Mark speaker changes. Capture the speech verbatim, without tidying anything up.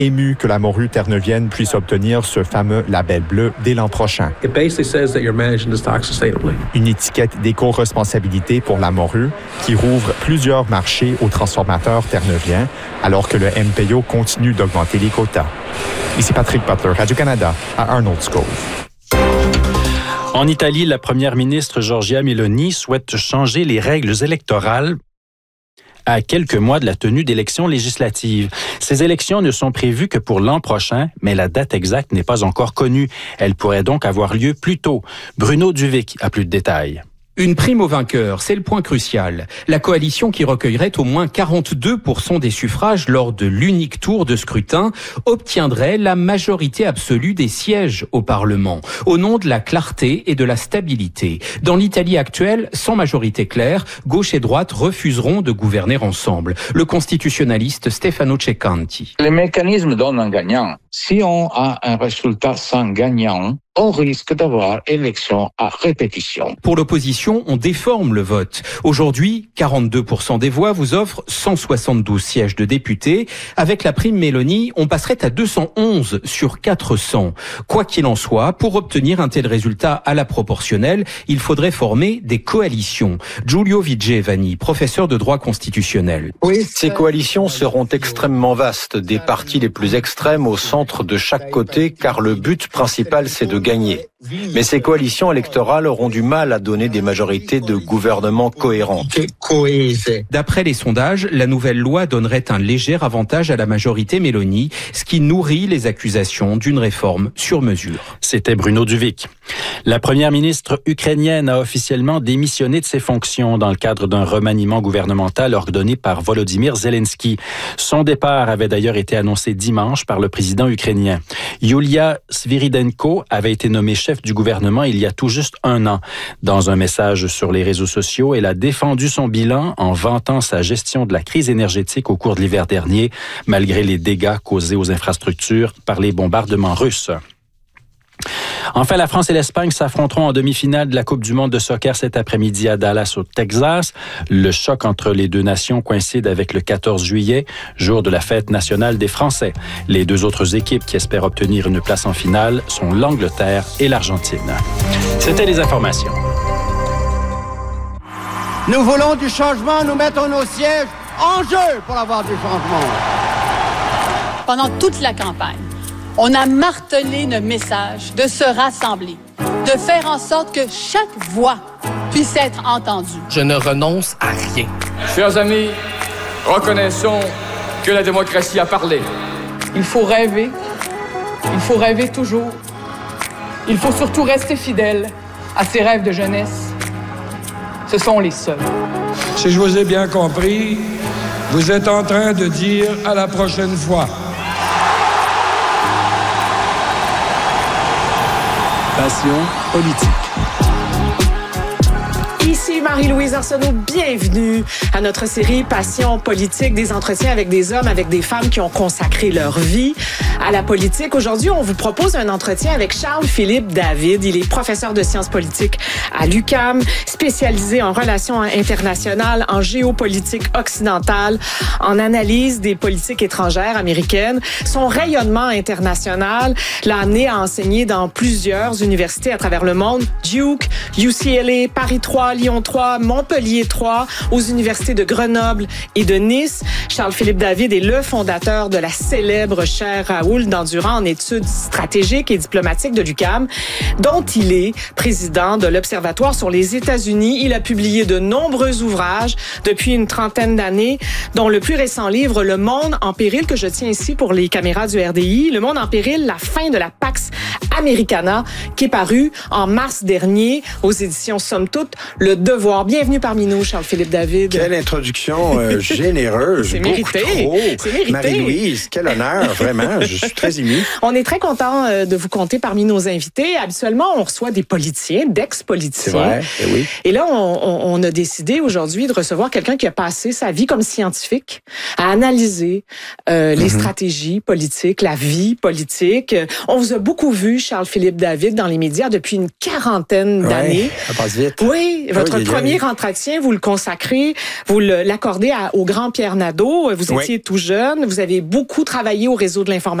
Speaker 1: ému que la morue terre-neuvienne puisse obtenir ce fameux label bleu dès l'an prochain.
Speaker 2: It basically says that you're managing the stock sustainably.
Speaker 1: Une étiquette d'éco-responsabilité pour la morue qui rouvre plusieurs marchés aux transformateurs terre-neuviens alors que le M P O continue d'augmenter les quotas. Ici Patrick Butler, Radio-Canada, à Arnold's Cove.
Speaker 3: En Italie, la première ministre Giorgia Meloni souhaite changer les règles électorales à quelques mois de la tenue d'élections législatives. Ces élections ne sont prévues que pour l'an prochain, mais la date exacte n'est pas encore connue. Elle pourrait donc avoir lieu plus tôt. Bruno Duvic a plus de détails.
Speaker 4: Une prime au vainqueur, c'est le point crucial. La coalition qui recueillerait au moins quarante-deux pour cent des suffrages lors de l'unique tour de scrutin obtiendrait la majorité absolue des sièges au Parlement, au nom de la clarté et de la stabilité. Dans l'Italie actuelle, sans majorité claire, gauche et droite refuseront de gouverner ensemble. Le constitutionnaliste Stefano Ceccanti.
Speaker 5: Le mécanisme donne un gagnant. Si on a un résultat sans gagnant, on risque d'avoir élection à répétition.
Speaker 4: Pour l'opposition, on déforme le vote. Aujourd'hui, quarante-deux pour cent des voix vous offrent cent soixante-douze sièges de députés. Avec la prime Meloni, on passerait à deux cent onze sur quatre cents. Quoi qu'il en soit, pour obtenir un tel résultat à la proportionnelle, il faudrait former des coalitions. Giulio Vigevani, professeur de droit constitutionnel.
Speaker 6: Oui, ces coalitions seront extrêmement vastes, des partis les plus extrêmes au centre de chaque côté, car le but principal, c'est de gagner. Mais ces coalitions électorales auront du mal à donner des majorités de gouvernement cohérentes.
Speaker 4: D'après les sondages, la nouvelle loi donnerait un léger avantage à la majorité Meloni, ce qui nourrit les accusations d'une réforme sur mesure.
Speaker 3: C'était Bruno Duvic. La première ministre ukrainienne a officiellement démissionné de ses fonctions dans le cadre d'un remaniement gouvernemental ordonné par Volodymyr Zelensky. Son départ avait d'ailleurs été annoncé dimanche par le président ukrainien. Yulia Sviridenko avait été nommée chef du gouvernement il y a tout juste un an. Dans un message sur les réseaux sociaux, elle a défendu son bilan en vantant sa gestion de la crise énergétique au cours de l'hiver dernier, malgré les dégâts causés aux infrastructures par les bombardements russes. Enfin, la France et l'Espagne s'affronteront en demi-finale de la Coupe du monde de soccer cet après-midi à Dallas, au Texas. Le choc entre les deux nations coïncide avec le quatorze juillet, jour de la fête nationale des Français. Les deux autres équipes qui espèrent obtenir une place en finale sont l'Angleterre et l'Argentine. C'était les informations.
Speaker 7: Nous voulons du changement, nous mettons nos sièges en jeu pour avoir du changement.
Speaker 8: Pendant toute la campagne, on a martelé le message de se rassembler, de faire en sorte que chaque voix puisse être entendue.
Speaker 9: Je ne renonce à rien.
Speaker 10: Chers amis, reconnaissons que la démocratie a parlé.
Speaker 11: Il faut rêver. Il faut rêver toujours. Il faut surtout rester fidèle à ses rêves de jeunesse. Ce sont les seuls.
Speaker 12: Si je vous ai bien compris, vous êtes en train de dire à la prochaine fois.
Speaker 13: Passion politique. Ici Marie-Louise Arsenault, bienvenue à notre série Passion politique, des entretiens avec des hommes, avec des femmes qui ont consacré leur vie à la politique. Aujourd'hui, on vous propose un entretien avec Charles-Philippe David. Il est professeur de sciences politiques à l'U Q A M, spécialisé en relations internationales, en géopolitique occidentale, en analyse des politiques étrangères américaines. Son rayonnement international l'a amené à enseigner dans plusieurs universités à travers le monde. Duke, U C L A, Paris trois, Lyon trois, Montpellier trois, aux universités de Grenoble et de Nice. Charles-Philippe David est le fondateur de la célèbre chaire Raoul Dandurand en études stratégiques et diplomatiques de l'U Q A M, dont il est président de l'Observatoire sur les États-Unis. Il a publié de nombreux ouvrages depuis une trentaine d'années, dont le plus récent livre, Le Monde en péril, que je tiens ici pour les caméras du R D I. Le Monde en péril, la fin de la Pax Americana, qui est paru en mars dernier aux éditions Somme Toute. Le Devoir. Bienvenue parmi nous, Charles-Philippe David.
Speaker 14: Quelle introduction euh, généreuse.
Speaker 13: C'est mérité.
Speaker 14: Beaucoup trop.
Speaker 13: C'est mérité.
Speaker 14: Marie-Louise, quel honneur, vraiment. Je je suis très ému.
Speaker 13: On est très content de vous compter parmi nos invités. Habituellement, on reçoit des politiciens, d'ex-politiciens.
Speaker 14: C'est vrai, et oui.
Speaker 13: Et là, on, on, on a décidé aujourd'hui de recevoir quelqu'un qui a passé sa vie comme scientifique à analyser euh, les mm-hmm. stratégies politiques, la vie politique. On vous a beaucoup vu, Charles-Philippe David, dans les médias depuis une quarantaine d'années.
Speaker 14: Ouais, ça passe vite.
Speaker 13: Oui, votre
Speaker 14: oui,
Speaker 13: premier oui. entretien, vous le consacrez, vous l'accordez au grand Pierre Nadeau. Vous étiez oui. tout jeune, vous avez beaucoup travaillé au réseau de l'information